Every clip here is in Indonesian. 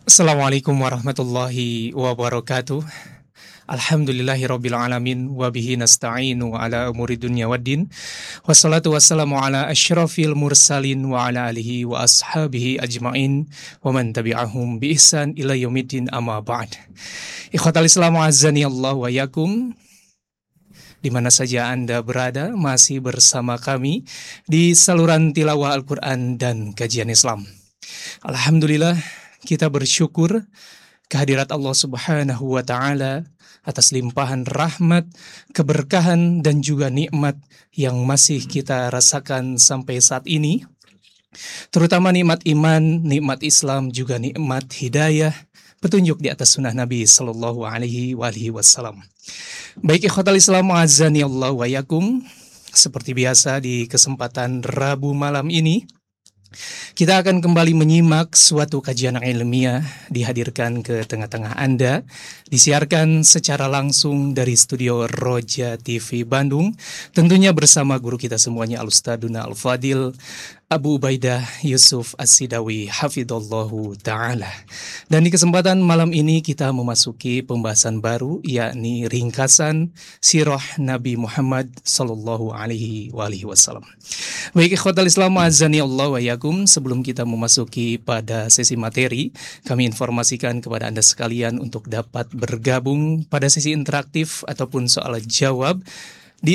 Assalamualaikum warahmatullahi wabarakatuh. Alhamdulillahirabbil alamin wa bihi nasta'inu ala umuri dunya waddin. Wassalatu wassalamu ala asyrafil mursalin wa ala alihi wa ashabihi ajmain wa man tabi'ahum bi ihsan ila yaumiddin amma ba'd. Ikhwatal Islam azani Allah wa yakum. Di mana saja Anda berada, masih bersama kami di saluran tilawah Al-Quran dan kajian Islam. Alhamdulillah, kita bersyukur kehadirat Allah Subhanahu wa Ta'ala atas limpahan rahmat, keberkahan, dan juga nikmat yang masih kita rasakan sampai saat ini. Terutama nikmat iman, nikmat Islam, juga nikmat hidayah, petunjuk di atas sunnah Nabi Sallallahu Alaihi Wasallam. Baik ikhwatal Islam, azani Allah wa yakum. Seperti biasa di kesempatan Rabu malam ini, kita akan kembali menyimak suatu kajian ilmiah dihadirkan ke tengah-tengah Anda, disiarkan secara langsung dari studio Roja TV Bandung, tentunya bersama guru kita semuanya Al-Ustaduna Al-Fadil Abu Ubaidah Yusuf As-Sidawi Hafidhallahu Ta'ala. Dan di kesempatan malam ini kita memasuki pembahasan baru, yakni ringkasan sirah Nabi Muhammad Sallallahu Alaihi Wasallam. Baik ikhwatal Islam azani Allah wa yakum, sebelum kita memasuki pada sesi materi, kami informasikan kepada Anda sekalian untuk dapat bergabung pada sesi interaktif ataupun soal jawab di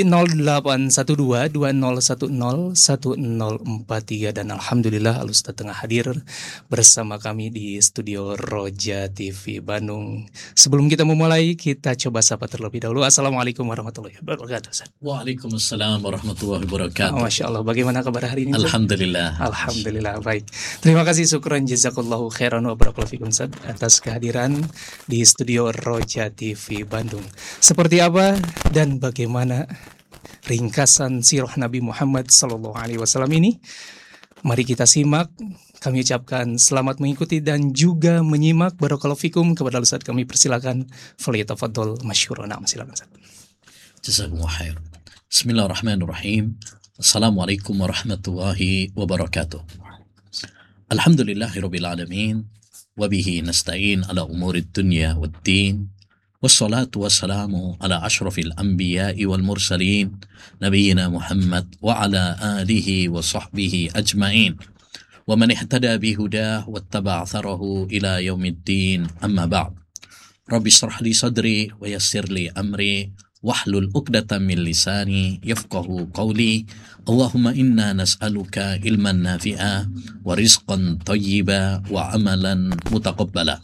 0812-2010-1043. Dan Alhamdulillah Al-Ustaz tengah hadir bersama kami di studio Roja TV Bandung. Sebelum kita memulai, kita coba sapa terlebih dahulu. Assalamualaikum warahmatullahi wabarakatuh, Ustaz. Waalaikumsalam warahmatullahi wabarakatuh. Masya Allah, bagaimana kabar hari ini, Ustaz? Alhamdulillah. Alhamdulillah, baik. Terima kasih, syukran, jazakallahu khairan wa barakallahu fikum, Ustaz, atas kehadiran di studio Roja TV Bandung. Seperti apa dan bagaimana ringkasan sirah Nabi Muhammad Sallallahu Alaihi Wasallam ini? Mari kita simak. Kami ucapkan selamat mengikuti dan juga menyimak. Barakallahu fikum. Kepada Ustaz kami persilakan. Falyatafaddal masykurana. Silakan, Ustaz. Jazakumullah khair. Bismillahirrahmanirrahim. Assalamualaikum warahmatullahi wabarakatuh. Alhamdulillahirabbil alamin wa bihi nasta'in ala umurid dunya waddin. Wassalatu wassalamu ala ashrafil anbiya'i wal mursalin nabiyina Muhammad wa ala alihi wa sahbihi ajma'in wa man ihtada bihudah wattaba'a atharahu ila yaumiddin, amma ba'd. Rabbi shrah li sadri wa yassir li amri wahlul 'uqdatam min lisani yafqahu qawli. Allahumma inna nas'aluka ilman nafi'a wa rizqan thayyiba wa amalan mutaqabbala.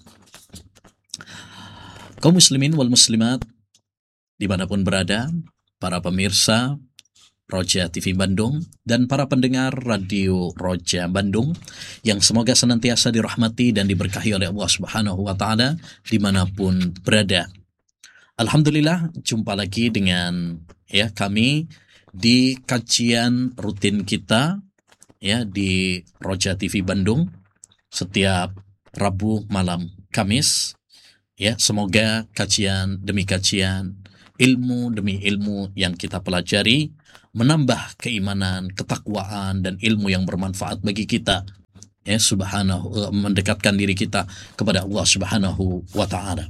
Kaum muslimin wal muslimat dimanapun berada, para pemirsa Roja TV Bandung dan para pendengar Radio Roja Bandung yang semoga senantiasa dirahmati dan diberkahi oleh Allah Subhanahu wa Ta'ala dimanapun berada. Alhamdulillah, jumpa lagi dengan kami di kajian rutin kita di Roja TV Bandung setiap Rabu malam Kamis. Semoga kajian demi kajian, ilmu demi ilmu yang kita pelajari menambah keimanan, ketakwaan, dan ilmu yang bermanfaat bagi kita, mendekatkan diri kita kepada Allah Subhanahu wa Ta'ala.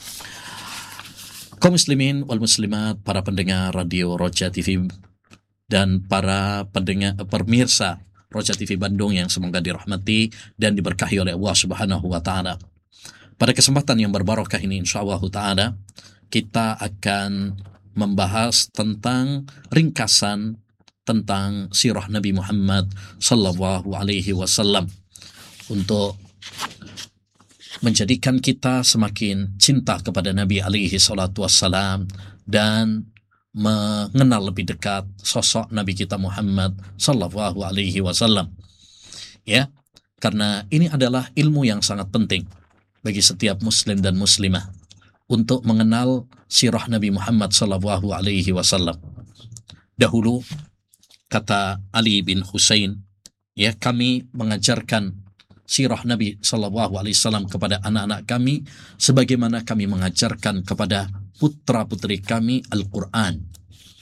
Kaum muslimin wal muslimat, para pendengar Radio Roja TV dan para pemirsa Roja TV Bandung yang semoga dirahmati dan diberkahi oleh Allah Subhanahu wa Ta'ala. Pada kesempatan yang berbarokah ini, insyaallah ta'ala, kita akan membahas tentang ringkasan tentang sirah Nabi Muhammad Sallallahu Alaihi Wasallam untuk menjadikan kita semakin cinta kepada Nabi Alaihi Salatu Wassalam dan mengenal lebih dekat sosok Nabi kita Muhammad Sallallahu Alaihi Wasallam. Karena ini adalah ilmu yang sangat penting bagi setiap muslim dan muslimah untuk mengenal sirah Nabi Muhammad sallallahu alaihi wasallam. Dahulu, kata Ali bin Husain, kami mengajarkan sirah Nabi sallallahu alaihi wasallam kepada anak-anak kami sebagaimana kami mengajarkan kepada putra-putri kami Al-Qur'an.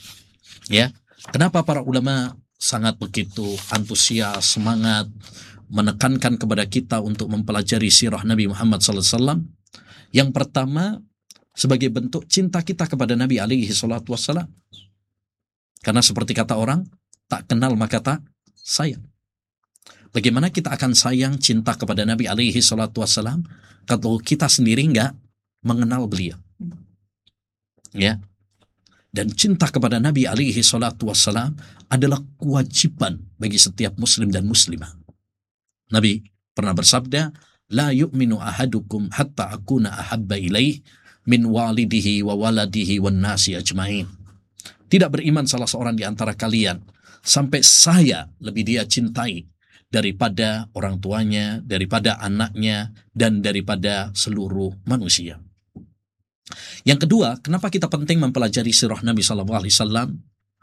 Kenapa para ulama sangat begitu antusias, semangat menekankan kepada kita untuk mempelajari sirah Nabi Muhammad SAW. Yang pertama, sebagai bentuk cinta kita kepada Nabi alaihi salatu wassalam. Karena seperti kata orang, tak kenal maka tak sayang. Bagaimana kita akan sayang cinta kepada Nabi alaihi salatu wassalam kalau kita sendiri nggak mengenal beliau? Ya. Dan cinta kepada Nabi alaihi salatu wassalam adalah kewajiban bagi setiap muslim dan muslimah. Nabi pernah bersabda, la yu'minu ahadukum hatta akuna ahabba ilaih min walidihi wa waladihi wan nasi ajmain. Tidak beriman salah seorang di antara kalian sampai saya lebih dia cintai daripada orang tuanya, daripada anaknya, dan daripada seluruh manusia. Yang kedua, kenapa kita penting mempelajari sirah Nabi SAW?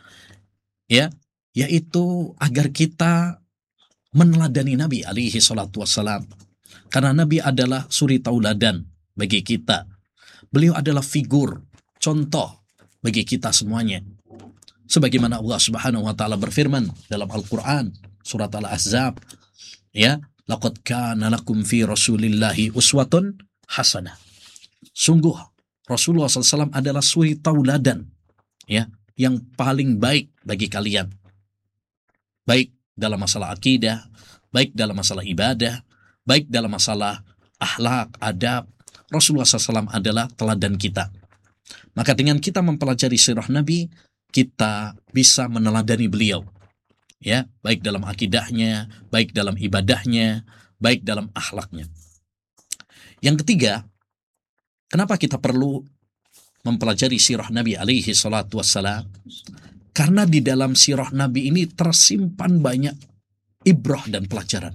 Ya, yaitu agar kita meneladani Nabi alaihi salatu wassalam. Karena Nabi adalah suri tauladan bagi kita. Beliau adalah figur, contoh bagi kita semuanya. Sebagaimana Allah Subhanahu wa taala berfirman dalam Al-Qur'an surat Al-Ahzab, ya, laqad kana lakum fi Rasulillahi uswatun hasanah. Sungguh Rasulullah SAW adalah suri tauladan, ya, yang paling baik bagi kalian. Baik dalam masalah akidah, baik dalam masalah ibadah, baik dalam masalah akhlak, adab. Rasulullah SAW adalah teladan kita. Maka dengan kita mempelajari sirah Nabi, kita bisa meneladani beliau. Ya, baik dalam akidahnya, baik dalam ibadahnya, baik dalam akhlaknya. Yang ketiga, kenapa kita perlu mempelajari sirah Nabi alaihi salatu wassalam? Karena di dalam sirah Nabi ini tersimpan banyak ibrah dan pelajaran.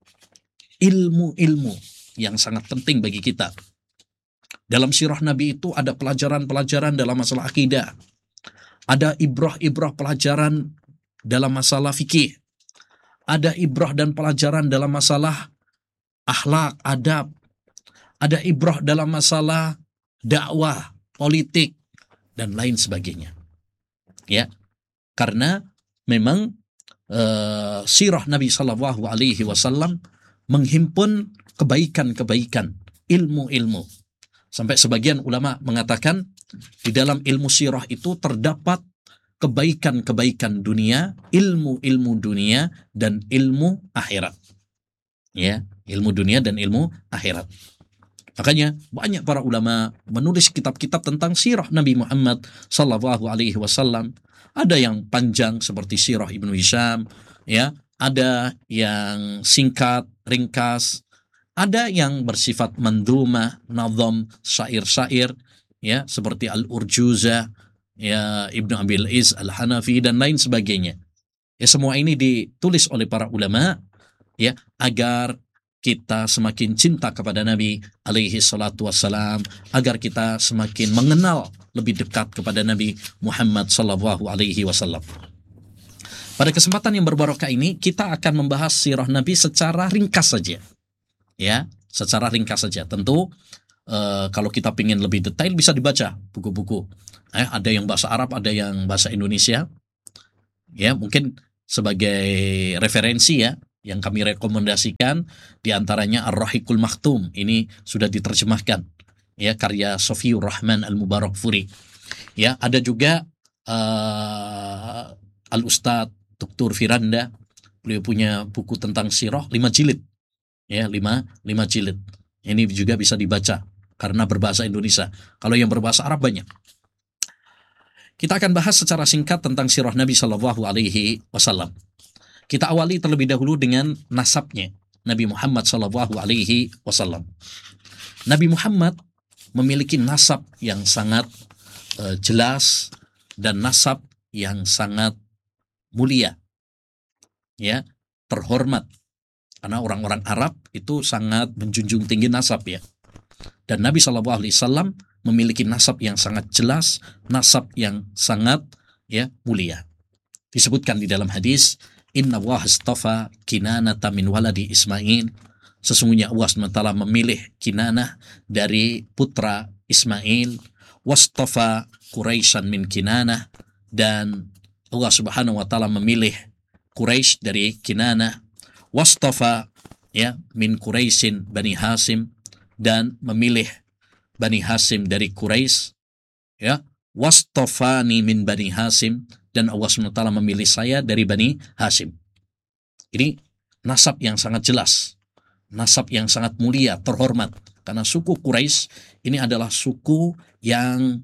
Ilmu-ilmu yang sangat penting bagi kita. Dalam sirah Nabi itu ada pelajaran-pelajaran dalam masalah akidah. Ada ibrah-ibrah pelajaran dalam masalah fikih. Ada ibrah dan pelajaran dalam masalah akhlak, adab. Ada ibrah dalam masalah dakwah, politik, dan lain sebagainya. Ya, karena memang sirah Nabi Shallallahu Alaihi Wasallam menghimpun kebaikan-kebaikan, ilmu-ilmu. Sampai sebagian ulama mengatakan di dalam ilmu sirah itu terdapat kebaikan-kebaikan dunia, ilmu-ilmu dunia, dan ilmu akhirat. Ya, ilmu dunia dan ilmu akhirat. Makanya banyak para ulama menulis kitab-kitab tentang sirah Nabi Muhammad sallallahu alaihi wasallam. Ada yang panjang seperti sirah Ibnu Hisham, ya, ada yang singkat, ringkas, ada yang bersifat mandhumah, nazam, syair-syair, ya, seperti Al-Urjuzah, ya, Ibnu Abil Iz Al-Hanafi dan lain sebagainya. Ya, semua ini ditulis oleh para ulama, ya, agar kita semakin cinta kepada Nabi alaihi salatu wassalam, agar kita semakin mengenal lebih dekat kepada Nabi Muhammad sallallahu alaihi wasallam. Pada kesempatan yang berbarokah ini, kita akan membahas sirah Nabi secara ringkas saja. Ya, secara ringkas saja. Tentu kalau kita ingin lebih detail bisa dibaca buku-buku. Ada yang bahasa Arab, ada yang bahasa Indonesia. Ya, mungkin sebagai referensi ya, yang kami rekomendasikan diantaranya Ar-Rahiqul Maktum, ini sudah diterjemahkan, ya, karya Sofiur Rahman Al-Mubarakfuri. Ya, ada juga Al-Ustadz Dr. Firanda, beliau punya buku tentang sirah 5 jilid, ya, 5 jilid. Ini juga bisa dibaca karena berbahasa Indonesia. Kalau yang berbahasa Arab banyak. Kita akan bahas secara singkat tentang sirah Nabi Shallallahu Alaihi Wasallam. Kita awali terlebih dahulu dengan nasabnya Nabi Muhammad Shallallahu Alaihi Wasallam. Nabi Muhammad memiliki nasab yang sangat jelas dan nasab yang sangat mulia, ya, terhormat. Karena orang-orang Arab itu sangat menjunjung tinggi nasab, ya. Dan Nabi Shallallahu Alaihi Wasallam memiliki nasab yang sangat jelas, nasab yang sangat, ya, mulia. Disebutkan di dalam hadis, Inna Allah astafa Kinanata min waladi Ismail. Sesungguhnya Allah SWT memilih Kinanah dari putra Ismail. Wastafa Quraisyan min Kinanah. Dan Allah Subhanahu wa ta'ala memilih Quraisy dari Kinanah. wastafa ya min Quraisyin Bani Hasim, dan memilih Bani Hasim dari Quraisy, ya, wastafani min Bani Hasim, dan Allah SWT memilih saya dari Bani Hasim. Ini nasab yang sangat jelas, nasab yang sangat mulia, terhormat, karena suku Quraisy ini adalah suku yang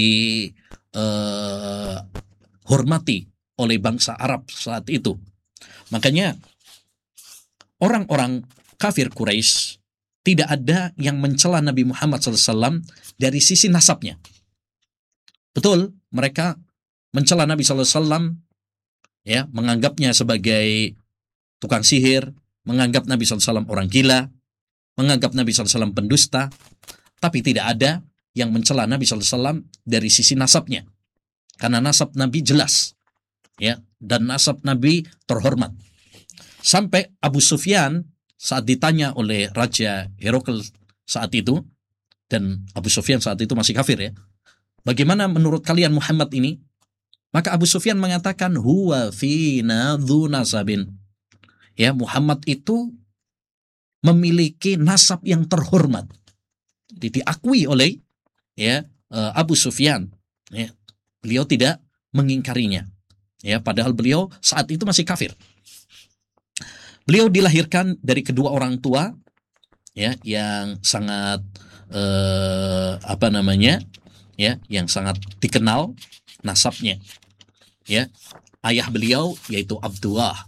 dihormati oleh bangsa Arab saat itu. Makanya orang-orang kafir Quraisy tidak ada yang mencela Nabi Muhammad SAW dari sisi nasabnya. Betul, mereka mencela Nabi SAW, ya, menganggapnya sebagai tukang sihir, menganggap Nabi SAW orang gila, menganggap Nabi SAW pendusta, tapi tidak ada yang mencela Nabi SAW dari sisi nasabnya. Karena nasab Nabi jelas, ya, dan nasab Nabi terhormat. Sampai Abu Sufyan saat ditanya oleh Raja Herakles saat itu, dan Abu Sufyan saat itu masih kafir, ya, bagaimana menurut kalian Muhammad ini? Maka Abu Sufyan mengatakan, huwa fina dzu nasabin. Ya, Muhammad itu memiliki nasab yang terhormat. Diakui oleh, ya, Abu Sufyan. Ya, beliau tidak mengingkarinya. Ya, padahal beliau saat itu masih kafir. Beliau dilahirkan dari kedua orang tua, ya, yang sangat ya, yang sangat dikenal nasabnya. Ya, ayah beliau yaitu Abdullah,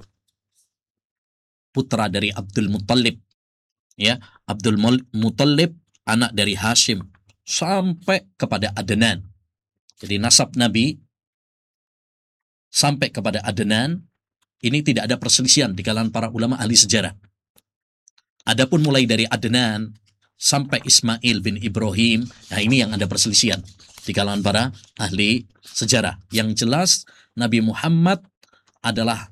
putra dari Abdul Muttalib. Ya, Abdul Muttalib anak dari Hashim sampai kepada Adnan. Jadi nasab Nabi sampai kepada Adnan ini tidak ada perselisihan di kalangan para ulama ahli sejarah. Adapun mulai dari Adnan sampai Ismail bin Ibrahim, nah ini yang ada perselisihan di kalangan para ahli sejarah. Yang jelas Nabi Muhammad adalah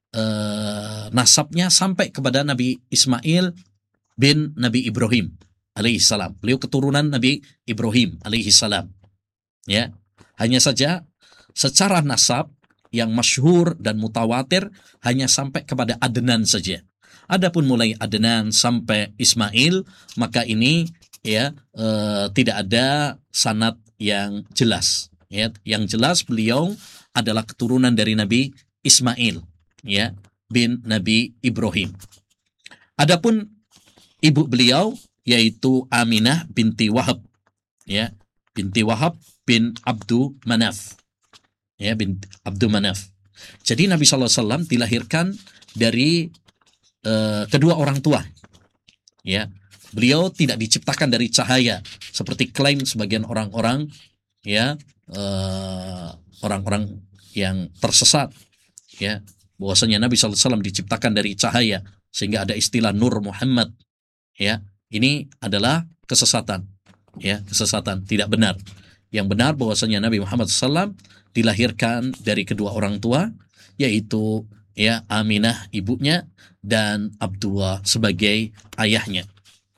nasabnya sampai kepada Nabi Ismail bin Nabi Ibrahim alaihissalam. Beliau keturunan Nabi Ibrahim alaihissalam. Ya, hanya saja secara nasab yang masyhur dan mutawatir hanya sampai kepada Adnan saja. Adapun mulai Adnan sampai Ismail, maka ini, ya, tidak ada sanad yang jelas. Ya, yang jelas beliau adalah keturunan dari Nabi Ismail, ya, bin Nabi Ibrahim. Adapun ibu beliau yaitu Aminah binti Wahab, ya, binti Wahab bin Abdu Manaf. Ya, bin Abdul Manaf. Jadi Nabi SAW dilahirkan dari kedua orang tua. Ya, beliau tidak diciptakan dari cahaya seperti klaim sebagian orang-orang, ya, orang-orang yang tersesat, ya, bahwasanya Nabi SAW diciptakan dari cahaya sehingga ada istilah Nur Muhammad. Ya, ini adalah kesesatan. Ya, kesesatan, tidak benar. Yang benar bahwasanya Nabi Muhammad SAW dilahirkan dari kedua orang tua, yaitu, ya, Aminah ibunya dan Abdullah sebagai ayahnya.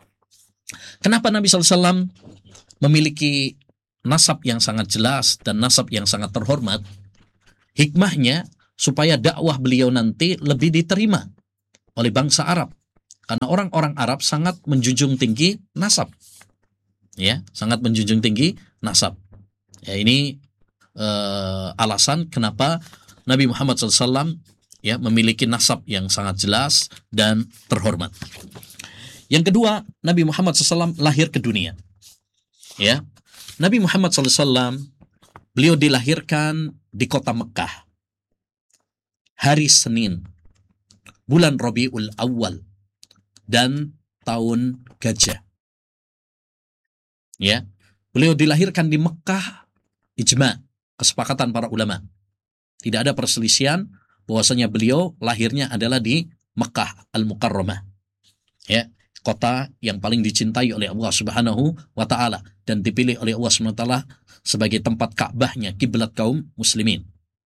Kenapa Nabi SAW memiliki nasab yang sangat jelas dan nasab yang sangat terhormat? Hikmahnya supaya dakwah beliau nanti lebih diterima oleh bangsa Arab. Karena orang-orang Arab sangat menjunjung tinggi nasab. Ya, sangat menjunjung tinggi nasab. Ya, ini alasan kenapa Nabi Muhammad SAW, ya, memiliki nasab yang sangat jelas dan terhormat. Yang kedua, Nabi Muhammad SAW lahir ke dunia. Ya, Nabi Muhammad SAW, beliau dilahirkan di kota Mekah hari Senin, bulan Rabiul Awal, dan tahun Gajah. Ya, beliau dilahirkan di Mekah, ijma, kesepakatan para ulama. Tidak ada perselisihan bahwasanya beliau lahirnya adalah di Mekah Al-Mukarramah. Ya, kota yang paling dicintai oleh Allah Subhanahu wa taala dan dipilih oleh Allah Subhanahu wa taala sebagai tempat Ka'bahnya, kiblat kaum muslimin.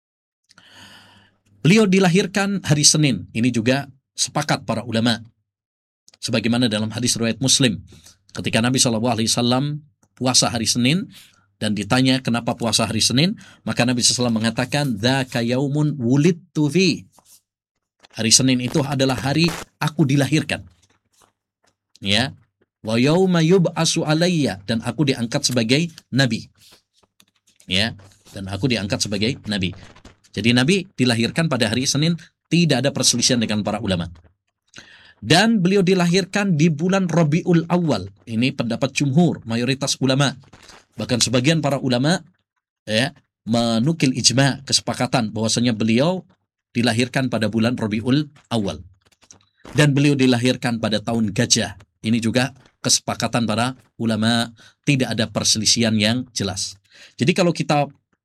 Beliau dilahirkan hari Senin. Ini juga sepakat para ulama. Sebagaimana dalam hadis riwayat Muslim, ketika Nabi SAW puasa hari Senin dan ditanya kenapa puasa hari Senin, maka Nabi SAW mengatakan, "Dzaka yaumun wulidtu fi." Hari Senin itu adalah hari aku dilahirkan. Ya. Wa yauma yub'atsu alayya, dan aku diangkat sebagai nabi. Ya, dan aku diangkat sebagai nabi. Jadi nabi dilahirkan pada hari Senin, tidak ada perselisihan dengan para ulama. Dan beliau dilahirkan di bulan Rabiul Awal. Ini pendapat jumhur, mayoritas ulama. Bahkan sebagian para ulama ya menukil ijma, kesepakatan bahwasanya beliau dilahirkan pada bulan Rabiul Awal. Dan beliau dilahirkan pada tahun gajah. Ini juga kesepakatan para ulama, tidak ada perselisihan yang jelas. Jadi kalau kita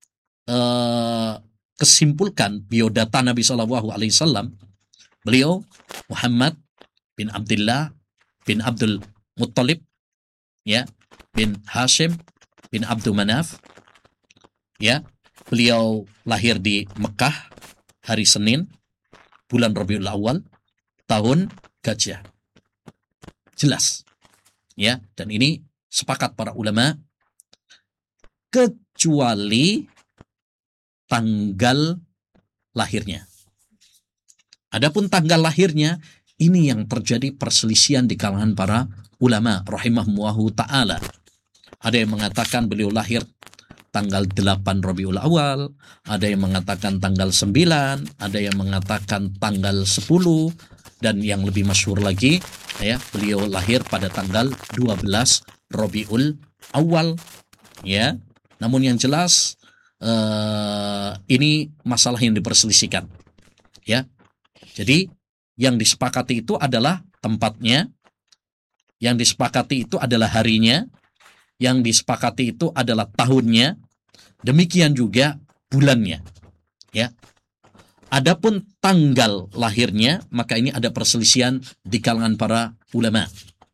kesimpulkan biodata Nabi SAW, beliau Muhammad bin Abdullah bin Abdul Muttalib, ya, bin Hashim bin Abdul Manaf, ya. Beliau lahir di Mekah hari Senin, bulan Rabiul Awal, tahun gajah. Jelas. Ya, dan ini sepakat para ulama, kecuali tanggal lahirnya. Adapun tanggal lahirnya, ini yang terjadi perselisihan di kalangan para ulama rahimahumullahu ta'ala. Ada yang mengatakan beliau lahir tanggal 8 Rabiul Awal, ada yang mengatakan tanggal 9, ada yang mengatakan tanggal 10, dan yang lebih masyhur lagi, ya, beliau lahir pada tanggal 12 Rabiul Awal, ya. Namun yang jelas ini masalah yang diperselisihkan, ya. Jadi yang disepakati itu adalah tempatnya, yang disepakati itu adalah harinya, yang disepakati itu adalah tahunnya, demikian juga bulannya, ya. Adapun tanggal lahirnya, maka ini ada perselisihan di kalangan para ulama.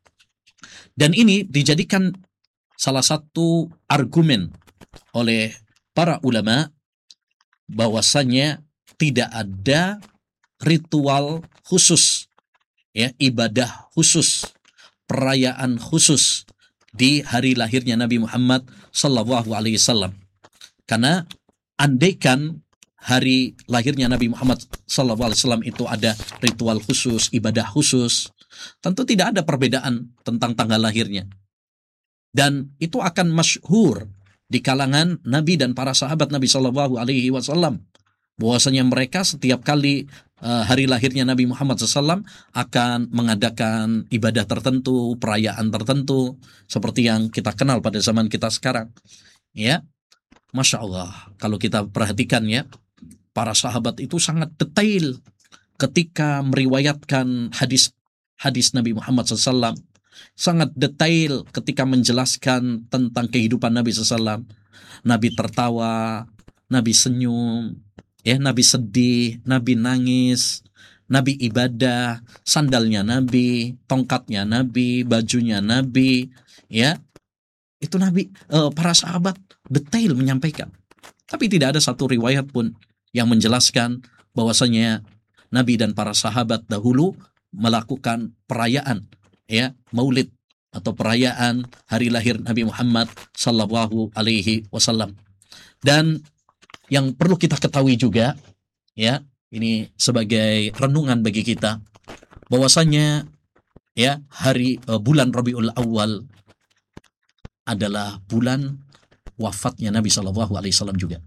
Dan ini dijadikan salah satu argumen oleh para ulama bahwasanya tidak ada ritual khusus, ya, ibadah khusus, perayaan khusus di hari lahirnya Nabi Muhammad sallallahu alaihi wasallam. Karena andaikan hari lahirnya Nabi Muhammad sallallahu alaihi wasallam itu ada ritual khusus, ibadah khusus, tentu tidak ada perbedaan tentang tanggal lahirnya. Dan itu akan masyhur di kalangan Nabi dan para sahabat Nabi sallallahu alaihi wasallam, bahwasanya mereka setiap kali hari lahirnya Nabi Muhammad SAW akan mengadakan ibadah tertentu, perayaan tertentu, seperti yang kita kenal pada zaman kita sekarang. Ya, Masya Allah, kalau kita perhatikan, ya, para sahabat itu sangat detail ketika meriwayatkan hadis Nabi Muhammad SAW, sangat detail ketika menjelaskan tentang kehidupan Nabi SAW. Nabi tertawa, Nabi senyum, ya, Nabi sedih, Nabi nangis, Nabi ibadah, sandalnya Nabi, tongkatnya Nabi, bajunya Nabi, ya. Itu Nabi, para sahabat detail menyampaikan. Tapi tidak ada satu riwayat pun yang menjelaskan bahwasanya Nabi dan para sahabat dahulu melakukan perayaan, ya, Maulid atau perayaan hari lahir Nabi Muhammad sallallahu alaihi wasallam. Dan yang perlu kita ketahui juga, ya, ini sebagai renungan bagi kita, bahwasanya, ya, bulan Rabiul Awal adalah bulan wafatnya Nabi sallallahu alaihi wasallam juga.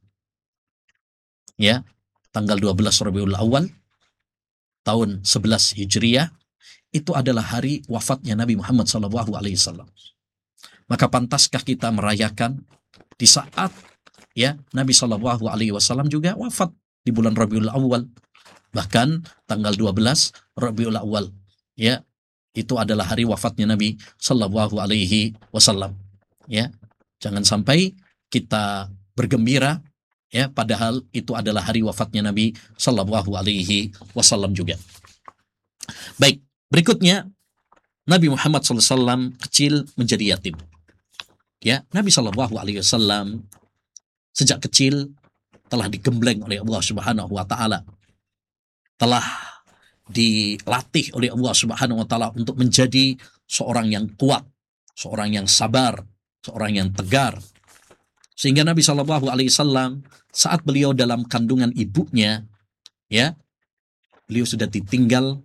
Ya, tanggal 12 Rabiul Awal tahun 11 Hijriah itu adalah hari wafatnya Nabi Muhammad sallallahu alaihi wasallam. Maka pantaskah kita merayakan di saat, ya, Nabi sallallahu alaihi wasallam juga wafat di bulan Rabiul Awal. Bahkan tanggal 12 Rabiul Awal, ya, itu adalah hari wafatnya Nabi sallallahu alaihi wasallam. Ya, jangan sampai kita bergembira, ya, padahal itu adalah hari wafatnya Nabi sallallahu alaihi wasallam juga. Baik, berikutnya Nabi Muhammad SAW kecil menjadi yatim. Ya, Nabi Shallallahu Alaihi Wasallam sejak kecil telah digembleng oleh Allah Subhanahu Wa Taala, telah dilatih oleh Allah Subhanahu Wa Taala untuk menjadi seorang yang kuat, seorang yang sabar, seorang yang tegar. Sehingga Nabi Shallallahu Alaihi Wasallam saat beliau dalam kandungan ibunya, ya, beliau sudah ditinggal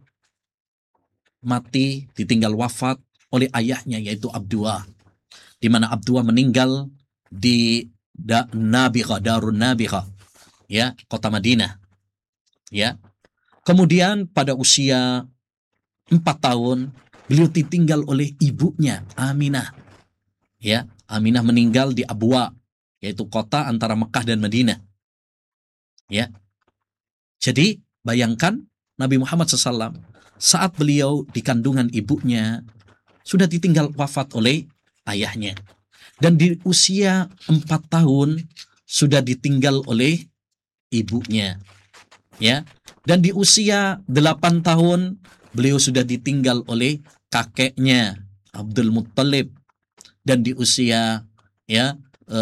mati, ditinggal wafat oleh ayahnya yaitu Abdullah, di mana Abdullah meninggal di Nabiqah, Darun Nabiqah, ya, kota Madinah, ya. Kemudian pada usia 4 tahun beliau ditinggal oleh ibunya Aminah, ya. Aminah meninggal di Abwa, yaitu kota antara Mekah dan Madinah, ya. Jadi bayangkan Nabi Muhammad SAW saat beliau di kandungan ibunya sudah ditinggal wafat oleh ayahnya, dan di usia 4 tahun sudah ditinggal oleh ibunya, ya. Dan di usia 8 tahun beliau sudah ditinggal oleh kakeknya Abdul Muttalib, dan di usia, ya,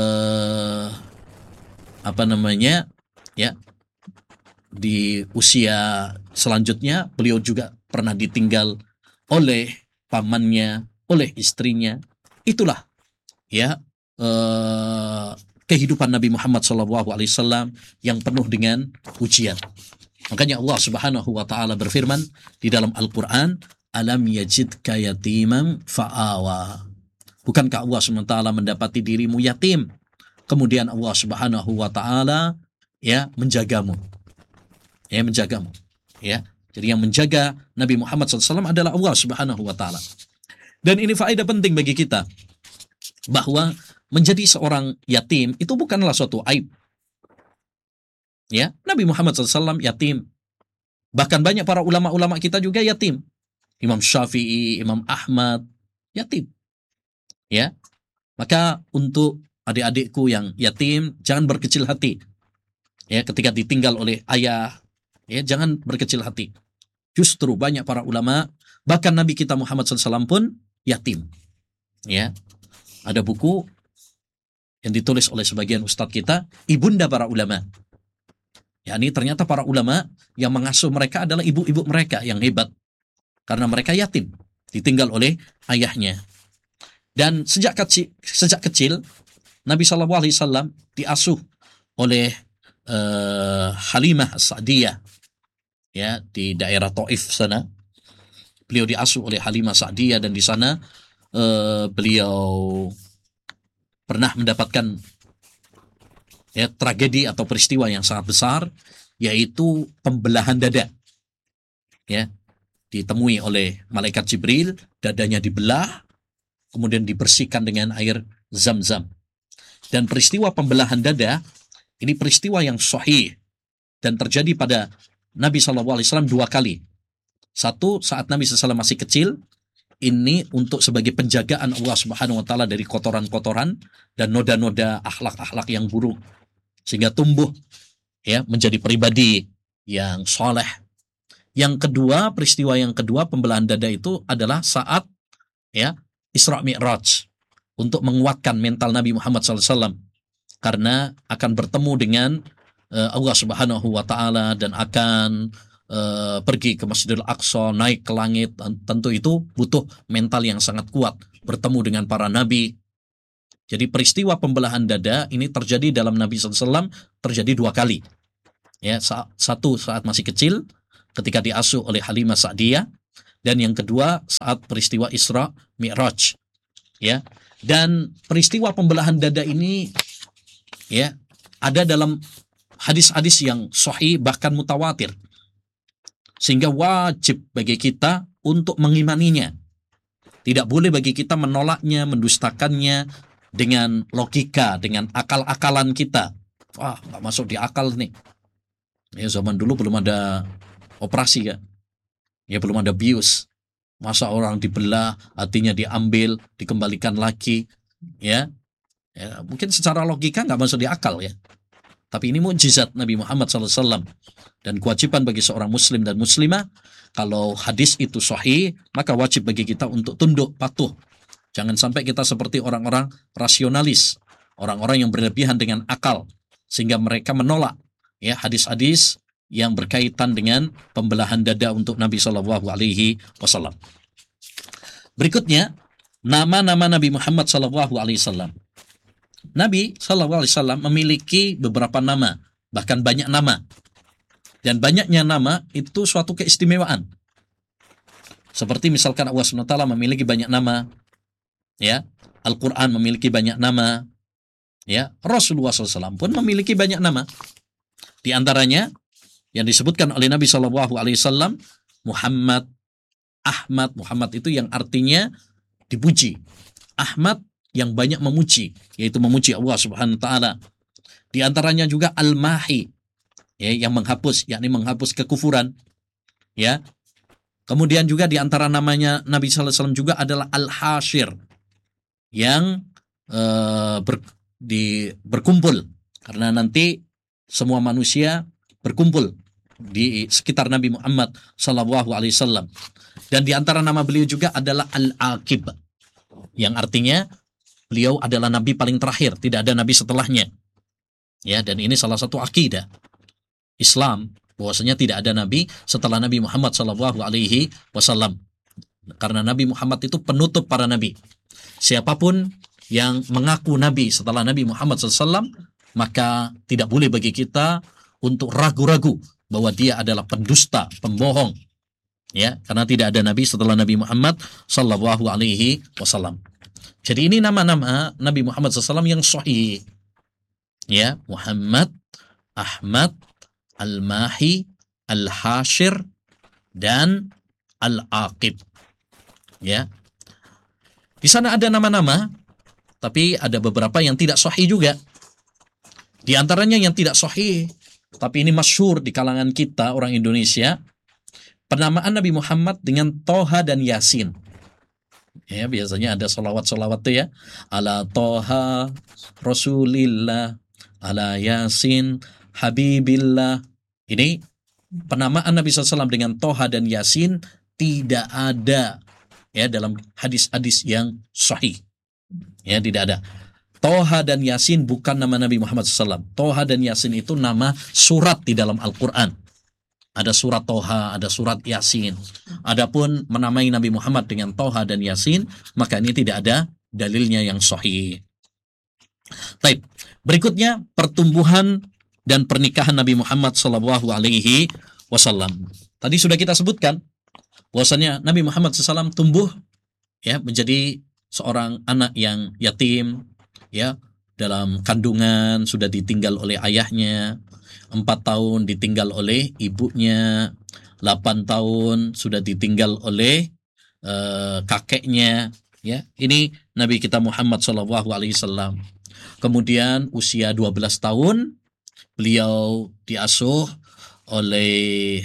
di usia selanjutnya beliau juga pernah ditinggal oleh pamannya, oleh istrinya. Itulah, ya, kehidupan Nabi Muhammad SAW yang penuh dengan ujian. Makanya Allah Subhanahu wa taala berfirman di dalam Al-Qur'an, "Alam yajidka yatiman fa'awa." Bukankah Allah SWT mendapati dirimu yatim, kemudian Allah Subhanahu wa taala, ya, menjagamu. Ya, menjagamu. Ya. Jadi yang menjaga Nabi Muhammad SAW adalah Allah Subhanahu wa taala. Dan ini faedah penting bagi kita, bahwa menjadi seorang yatim itu bukanlah suatu aib. Ya, Nabi Muhammad SAW yatim. Bahkan banyak para ulama-ulama kita juga yatim. Imam Syafi'i, Imam Ahmad, yatim. Ya. Maka untuk adik-adikku yang yatim, jangan berkecil hati. Ya, ketika ditinggal oleh ayah, ya, jangan berkecil hati. Justru banyak para ulama, bahkan Nabi kita Muhammad SAW pun yatim. Ya. Ada buku yang ditulis oleh sebagian ustadz kita, ibunda para ulama. Ya, ini ternyata para ulama yang mengasuh mereka adalah ibu-ibu mereka yang hebat, karena mereka yatim, ditinggal oleh ayahnya. Dan sejak kecil Nabi SAW diasuh oleh Halimah As-Sa'diyah, ya, di daerah Taif sana. Beliau diasuh oleh Halimah Sa'diyah, dan di sana beliau pernah mendapatkan, ya, tragedi atau peristiwa yang sangat besar, yaitu pembelahan dada. Ya, ditemui oleh malaikat Jibril, dadanya dibelah, kemudian dibersihkan dengan air Zam-Zam. Dan peristiwa pembelahan dada ini peristiwa yang sahih dan terjadi pada Nabi SAW 2 kali. Satu, saat Nabi SAW masih kecil, ini untuk sebagai penjagaan Allah Subhanahu wa taala dari kotoran-kotoran dan noda-noda akhlak-akhlak yang buruk, sehingga tumbuh, ya, menjadi pribadi yang soleh. Yang kedua, peristiwa yang kedua pembelahan dada itu adalah saat, ya, Isra Mi'raj, untuk menguatkan mental Nabi Muhammad SAW, karena akan bertemu dengan Allah Subhanahu wa taala dan akan pergi ke Masjidil Aqsa, naik ke langit. Tentu itu butuh mental yang sangat kuat, bertemu dengan para nabi. Jadi peristiwa pembelahan dada ini terjadi dalam Nabi SAW, terjadi 2 kali. Ya, satu saat masih kecil ketika diasuh oleh Halimah Sa'diyah, dan yang kedua saat peristiwa Isra Mi'raj. Ya. Dan peristiwa pembelahan dada ini, ya, ada dalam hadis-hadis yang sahih bahkan mutawatir, sehingga wajib bagi kita untuk mengimaninya. Tidak boleh bagi kita menolaknya, mendustakannya dengan logika, dengan akal-akalan kita. Wah, nggak masuk di akal nih. Ya, zaman dulu belum ada operasi, ya. Ya, belum ada bius. Masa orang dibelah, hatinya diambil, dikembalikan lagi, ya. Ya, mungkin secara logika nggak masuk di akal, ya. Tapi ini mukjizat Nabi Muhammad SAW, dan kewajiban bagi seorang muslim dan muslimah, kalau hadis itu sahih, maka wajib bagi kita untuk tunduk patuh. Jangan sampai kita seperti orang-orang rasionalis, orang-orang yang berlebihan dengan akal, sehingga mereka menolak, ya, hadis-hadis yang berkaitan dengan pembelahan dada untuk Nabi SAW. Berikutnya, nama-nama Nabi Muhammad SAW. Nabi SAW memiliki beberapa nama, bahkan banyak nama. Dan banyaknya nama itu suatu keistimewaan. Seperti misalkan Allah SWT memiliki banyak nama, ya, Al-Quran memiliki banyak nama, ya, Rasulullah SAW pun memiliki banyak nama. Di antaranya yang disebutkan oleh Nabi SAW, Muhammad, Ahmad. Muhammad itu yang artinya dipuji. Ahmad yang banyak memuji, yaitu memuji Allah Subhanahu wa taala. Di antaranya juga Al-Mahi, ya, yang menghapus, yakni menghapus kekufuran, ya. Kemudian juga di antara namanya Nabi sallallahu alaihi wasallam juga adalah Al-Hasyir, yang berkumpul, karena nanti semua manusia berkumpul di sekitar Nabi Muhammad sallallahu alaihi wasallam. Dan di antara nama beliau juga adalah Al-Aqib, yang artinya beliau adalah nabi paling terakhir, tidak ada nabi setelahnya. Ya, dan ini salah satu akidah Islam, bahwasanya tidak ada nabi setelah Nabi Muhammad sallallahu alaihi wasallam. Karena Nabi Muhammad itu penutup para nabi. Siapapun yang mengaku nabi setelah Nabi Muhammad SAW, maka tidak boleh bagi kita untuk ragu-ragu bahwa dia adalah pendusta, pembohong. Ya, karena tidak ada nabi setelah Nabi Muhammad sallallahu alaihi wasallam. Jadi ini nama-nama Nabi Muhammad SAW yang sahih. Ya, Muhammad, Ahmad, Al-Mahi, Al-Hasyir, dan Al-Aqib. Ya. Di sana ada nama-nama, tapi ada beberapa yang tidak sahih juga. Di antaranya yang tidak sahih, tapi ini masyhur di kalangan kita orang Indonesia, penamaan Nabi Muhammad dengan Toha dan Yasin. Ya, biasanya ada solawat-solawat tuh ya. Ala Toha Rasulillah, ala Yasin Habibillah. Ini penamaan Nabi SAW dengan Toha dan Yasin tidak ada, ya, dalam hadis-hadis yang sahih. Ya, tidak ada. Toha dan Yasin bukan nama Nabi Muhammad SAW. Toha dan Yasin itu nama surat di dalam Al-Quran. Ada surat Toha, ada surat Yasin. Adapun menamai Nabi Muhammad dengan Toha dan Yasin, maka ini tidak ada dalilnya yang sahih. Baik, berikutnya pertumbuhan dan pernikahan Nabi Muhammad Sallallahu Alaihi Wasallam. Tadi sudah kita sebutkan bahwasanya Nabi Muhammad SAW tumbuh, ya, menjadi seorang anak yang yatim, ya, dalam kandungan sudah ditinggal oleh ayahnya, 4 tahun ditinggal oleh ibunya, 8 tahun sudah ditinggal oleh kakeknya, ya. Ini Nabi kita Muhammad Sallallahu Alaihi Wasallam. Kemudian usia 12 tahun beliau diasuh oleh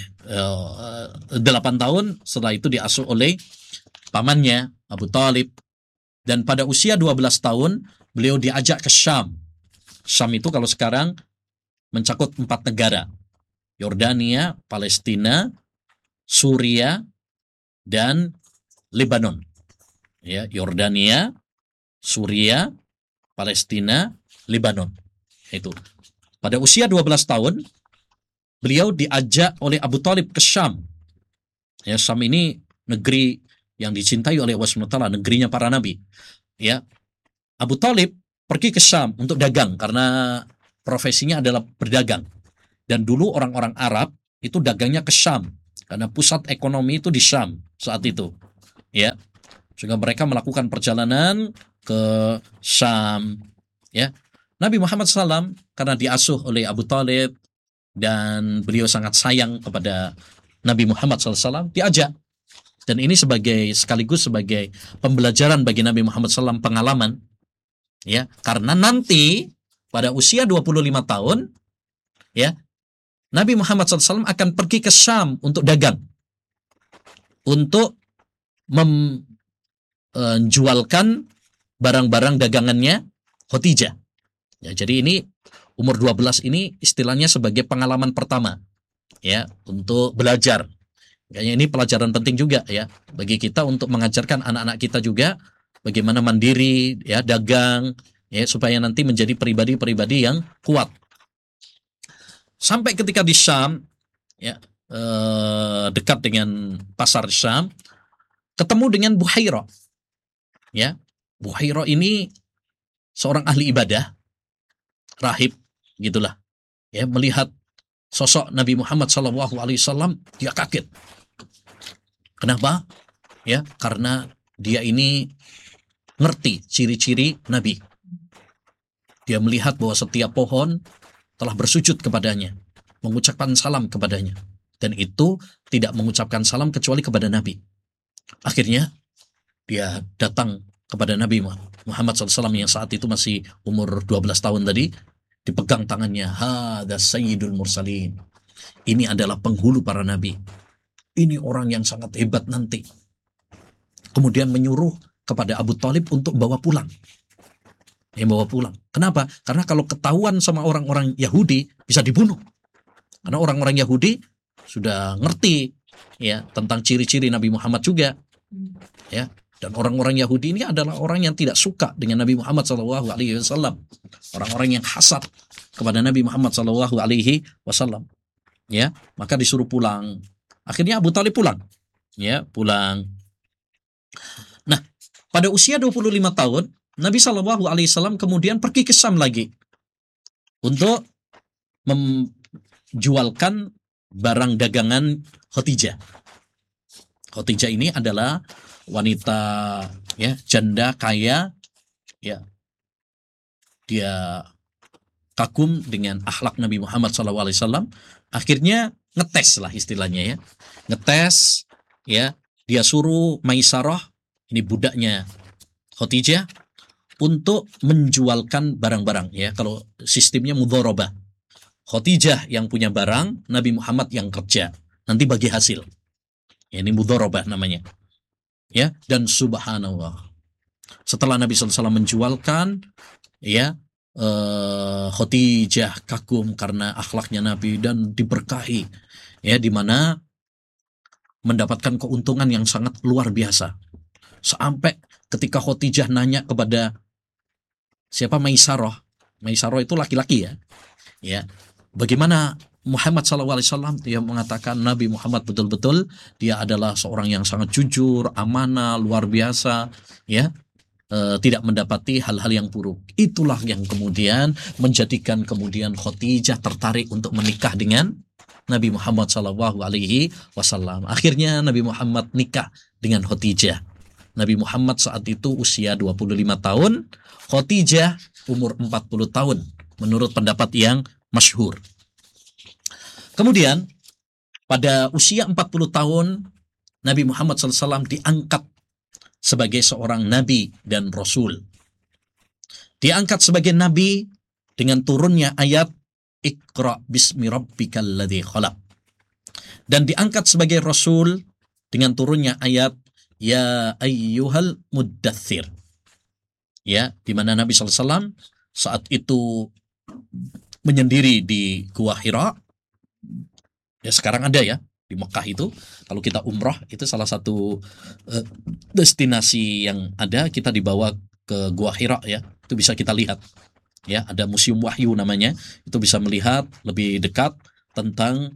8 tahun, setelah itu diasuh oleh pamannya Abu Talib. Dan pada usia 12 tahun beliau diajak ke Syam. Syam itu kalau sekarang mencakup 4 negara: Yordania, Palestina, Suria, dan Lebanon. Ya, Yordania, Suria, Palestina, Lebanon. Itu. Pada usia 12 tahun beliau diajak oleh Abu Talib ke Syam. Ya, Syam ini negeri yang dicintai oleh Allah SWT, negerinya para nabi. Ya, Abu Talib pergi ke Syam untuk dagang karena profesinya adalah berdagang. Dan dulu orang-orang Arab itu dagangnya ke Syam karena pusat ekonomi itu di Syam saat itu. Ya, sehingga mereka melakukan perjalanan ke Syam. Ya, Nabi Muhammad SAW karena diasuh oleh Abu Talib dan beliau sangat sayang kepada Nabi Muhammad SAW, diajak. Dan ini sekaligus sebagai pembelajaran bagi Nabi Muhammad SAW, pengalaman, ya, karena nanti pada usia 25 tahun, ya, Nabi Muhammad SAW akan pergi ke Syam untuk dagang, untuk menjualkan barang-barang dagangannya Khadijah. Ya, jadi ini umur 12 ini istilahnya sebagai pengalaman pertama, ya, untuk belajar. Kayaknya ini pelajaran penting juga, ya, bagi kita untuk mengajarkan anak-anak kita juga bagaimana mandiri, ya, dagang, ya, supaya nanti menjadi pribadi-pribadi yang kuat. Sampai ketika di Syam, ya, dekat dengan pasar Syam, ketemu dengan Buhairah. Ya, Buhairah ini seorang ahli ibadah, rahib, gitulah. Ya, melihat sosok Nabi Muhammad SAW, dia kaget. Kenapa? Ya, karena dia ini ngerti ciri-ciri Nabi. Dia melihat bahwa setiap pohon telah bersujud kepadanya, mengucapkan salam kepadanya. Dan itu tidak mengucapkan salam kecuali kepada Nabi. Akhirnya dia datang kepada Nabi Muhammad SAW yang saat itu masih umur 12 tahun tadi, dipegang tangannya, hadza sayyidul mursalin. Ini adalah penghulu para nabi. Ini orang yang sangat hebat nanti. Kemudian menyuruh kepada Abu Thalib untuk bawa pulang. Yang bawa pulang. Kenapa? Karena kalau ketahuan sama orang-orang Yahudi bisa dibunuh. Karena orang-orang Yahudi sudah ngerti ya tentang ciri-ciri Nabi Muhammad juga. Ya, dan orang-orang Yahudi ini adalah orang yang tidak suka dengan Nabi Muhammad SAW. Orang-orang yang hasad kepada Nabi Muhammad SAW. Ya, maka disuruh pulang. Akhirnya Abu Thalib pulang. Ya, pulang. Nah, pada usia 25 tahun, Nabi SAW kemudian pergi ke Syam lagi untuk menjualkan barang dagangan Khadijah. Khadijah ini adalah wanita ya janda kaya, ya dia kagum dengan akhlak Nabi Muhammad SAW. Akhirnya ngetes lah istilahnya ya, ngetes ya. Dia suruh Maisarah, ini budaknya Khadijah, untuk menjualkan barang-barang ya. Kalau sistemnya mudharabah, Khadijah yang punya barang, Nabi Muhammad yang kerja, nanti bagi hasil. Ya, ini mudharabah namanya. Ya, dan subhanallah, setelah Nabi SAW menjualkan, ya Khadijah kagum karena akhlaknya Nabi dan diberkahi, ya, di mana mendapatkan keuntungan yang sangat luar biasa. Sampai ketika Khadijah nanya kepada siapa Maisarah itu laki-laki ya, ya, bagaimana Muhammad SAW, dia mengatakan Nabi Muhammad betul-betul dia adalah seorang yang sangat jujur, amanah, luar biasa, ya, tidak mendapati hal-hal yang buruk. Itulah yang kemudian menjadikan kemudian Khadijah tertarik untuk menikah dengan Nabi Muhammad SAW. Akhirnya Nabi Muhammad nikah dengan Khadijah. Nabi Muhammad saat itu usia 25 tahun, Khadijah umur 40 tahun, menurut pendapat yang masyhur. Kemudian pada usia 40 tahun Nabi Muhammad SAW diangkat sebagai seorang nabi dan rasul. Diangkat sebagai nabi dengan turunnya ayat Iqra bismi rabbikal ladzi khalaq. Dan diangkat sebagai rasul dengan turunnya ayat Ya ayyuhal muddathir. Ya, di mana Nabi SAW saat itu menyendiri di Gua Hira. Ya, sekarang ada ya di Mekah itu. Kalau kita umrah itu salah satu destinasi yang ada, kita dibawa ke Gua Hira ya. Itu bisa kita lihat. Ya, ada Museum Wahyu namanya. Itu bisa melihat lebih dekat tentang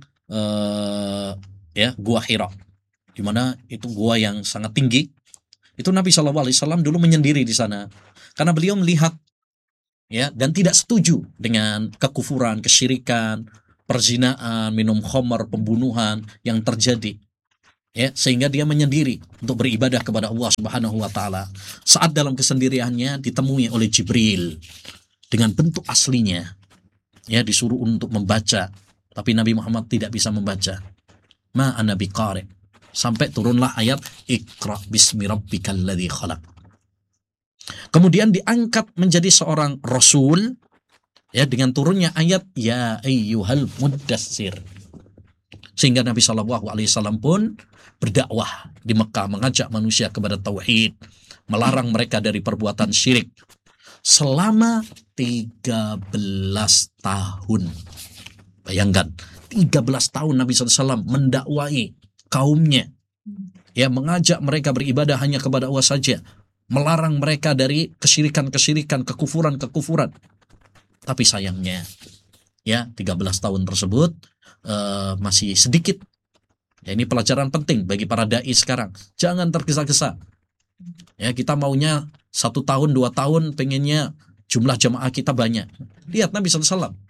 ya Gua Hira. Di mana itu gua yang sangat tinggi. Itu Nabi SAW dulu menyendiri di sana karena beliau melihat ya dan tidak setuju dengan kekufuran, kesyirikan, perzinaan, minum khamar, pembunuhan yang terjadi. Ya, sehingga dia menyendiri untuk beribadah kepada Allah Subhanahu wa taala. Saat dalam kesendiriannya ditemui oleh Jibril dengan bentuk aslinya. Ya, disuruh untuk membaca, tapi Nabi Muhammad tidak bisa membaca. Ma ana biqari. Sampai turunlah ayat Iqra bismi rabbikal ladzi khalaq. Kemudian diangkat menjadi seorang rasul ya dengan turunnya ayat Ya ayyuhal muddatsir. Sehingga Nabi SAW pun berdakwah di Mekah, mengajak manusia kepada tauhid, melarang mereka dari perbuatan syirik selama 13 tahun. Bayangkan, 13 tahun Nabi SAW mendakwai kaumnya, ya, mengajak mereka beribadah hanya kepada Allah saja, melarang mereka dari kesyirikan-kesyirikan, kekufuran-kekufuran. Tapi sayangnya, ya, 13 tahun tersebut masih sedikit. Ya, ini pelajaran penting bagi para dai sekarang. Jangan tergesa-gesa. Ya, kita maunya 1 tahun, 2 tahun, pengennya jumlah jamaah kita banyak. Lihat Nabi SAW.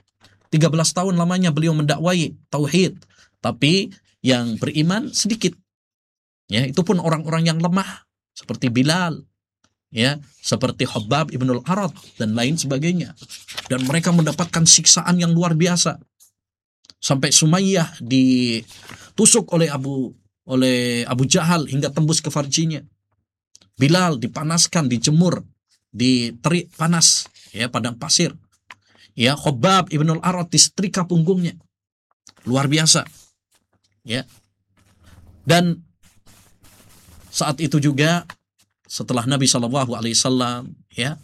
13 tahun lamanya beliau mendakwai tauhid, tapi yang beriman sedikit. Ya, itu pun orang-orang yang lemah seperti Bilal, ya, seperti Khabbab ibnul Arad dan lain sebagainya. Dan mereka mendapatkan siksaan yang luar biasa. Sampai Sumayyah ditusuk oleh Abu Jahal hingga tembus ke farjinya. Bilal dipanaskan, dijemur di terik panas, ya, padang pasir. Ya, Khabbab ibnul Arad disetrika punggungnya. Luar biasa. Ya. Dan saat itu juga setelah Nabi Shallallahu Alaihi Wasallam ya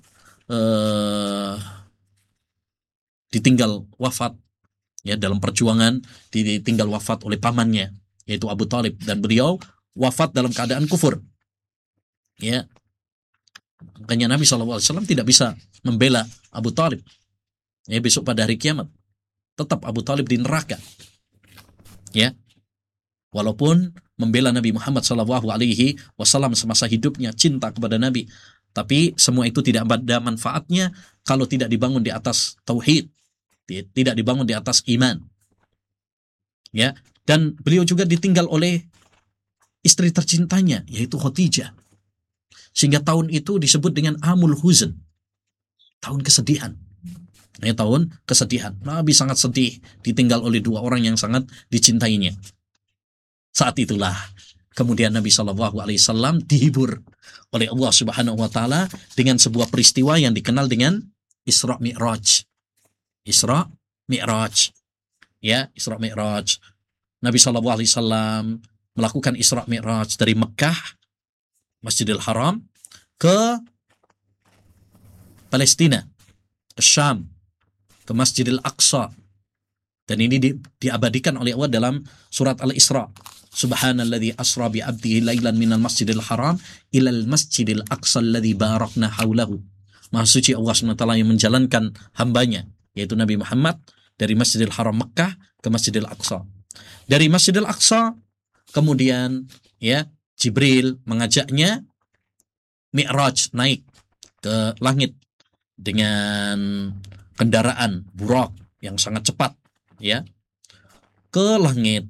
ditinggal wafat, ya, dalam perjuangan ditinggal wafat oleh pamannya yaitu Abu Talib, dan beliau wafat dalam keadaan kufur. Ya, makanya Nabi Shallallahu Alaihi Wasallam tidak bisa membela Abu Talib. Ya, besok pada hari kiamat tetap Abu Talib di neraka. Ya, walaupun membela Nabi Muhammad Shallallahu Alaihi Wasallam semasa hidupnya, cinta kepada Nabi, tapi semua itu tidak ada manfaatnya kalau tidak dibangun di atas tauhid, tidak dibangun di atas iman. Ya, dan beliau juga ditinggal oleh istri tercintanya yaitu Khadijah, sehingga tahun itu disebut dengan Amul Huzn, tahun kesedihan. Ya, tahun kesedihan. Nabi sangat sedih ditinggal oleh dua orang yang sangat dicintainya. Saat itulah kemudian Nabi Shallallahu Alaihi Wasallam dihibur oleh Allah Subhanahu Wa Taala dengan sebuah peristiwa yang dikenal dengan Isra Mi'raj. Isra Mi'raj, ya, Isra Mi'raj. Nabi Shallallahu Alaihi Wasallam melakukan Isra Mi'raj dari Mekah, Masjidil Haram, ke Palestina, ke Syam, ke Masjidil Aqsa. Dan ini diabadikan oleh Allah dalam surat Al-Isra. Subhanalladzi asra bi 'abdihi lailan minal masjidil haram ilal masjidil aqsa alladzi barakna haulahu. Maha suci Allah SWT yang menjalankan hambanya yaitu Nabi Muhammad dari Masjidil Haram Mekah ke Masjidil Aqsa. Dari Masjidil Aqsa kemudian, ya, Jibril mengajaknya Mi'raj, naik ke langit dengan kendaraan burak yang sangat cepat, ya, ke langit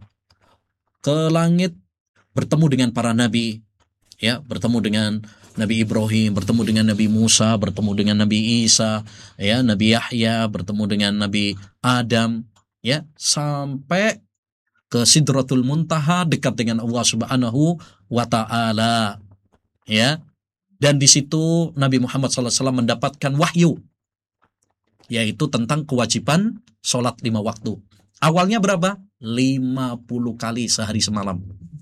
bertemu dengan para nabi, ya, bertemu dengan Nabi Ibrahim, bertemu dengan Nabi Musa, bertemu dengan Nabi Isa, ya, Nabi Yahya, bertemu dengan Nabi Adam, ya, sampai ke Sidratul Muntaha, dekat dengan Allah Subhanahu wa Ta'ala, ya. Dan di situ Nabi Muhammad SAW mendapatkan wahyu, yaitu tentang kewajiban sholat 5 waktu. Awalnya berapa? 50 kali sehari semalam.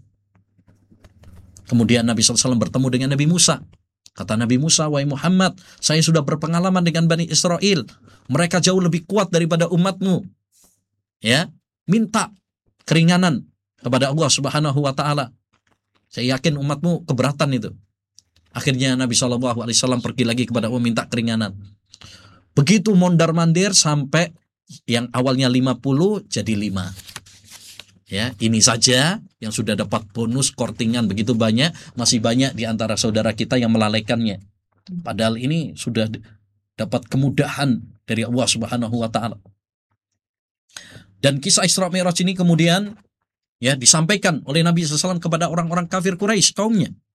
Kemudian Nabi SAW bertemu dengan Nabi Musa. Kata Nabi Musa, wahai Muhammad, saya sudah berpengalaman dengan Bani Israel. Mereka jauh lebih kuat daripada umatmu. Ya, minta keringanan kepada Allah Subhanahu wa Ta'ala. Saya yakin umatmu keberatan itu. Akhirnya Nabi SAW pergi lagi kepada Allah minta keringanan. Begitu mondar-mandir sampai yang awalnya 50 jadi 5. Ya, ini saja yang sudah dapat bonus kortingan begitu banyak, masih banyak di antara saudara kita yang melalaikannya. Padahal ini sudah dapat kemudahan dari Allah Subhanahu wa Ta'ala. Dan kisah Isra Mi'raj ini kemudian, ya, disampaikan oleh Nabi SAW kepada orang-orang kafir Quraisy, kaumnya.